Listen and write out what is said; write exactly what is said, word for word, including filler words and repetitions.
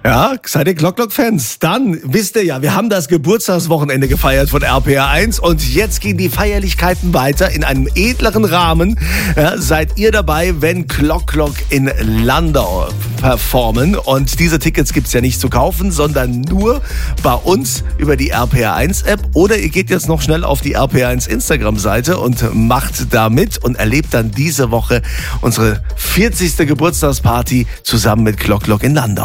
Ja, seid ihr Glock-Glock-Fans? Dann wisst ihr ja, wir haben das Geburtstagswochenende gefeiert von R P R eins und jetzt gehen die Feierlichkeiten weiter in einem edleren Rahmen. Ja, seid ihr dabei, wenn Glock Glock in Landau performen? Und diese Tickets gibt's ja nicht zu kaufen, sondern nur bei uns über die R P R eins App. Oder ihr geht jetzt noch schnell auf die R P R eins Instagram-Seite und macht da mit und erlebt dann diese Woche unsere vierzigste Geburtstagsparty zusammen mit Glock Glock in Landau.